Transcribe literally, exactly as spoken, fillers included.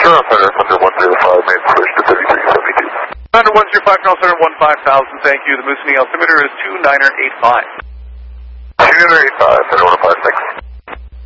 Sure, Thunder, Thunder one zero five, main push to thirty-three seventy-two. Thunder one zero five, Colonel Thunder one five thousand, thank you. The Moosonee altimeter is two niner eight five. two niner eight five, Thunder one five, thanks.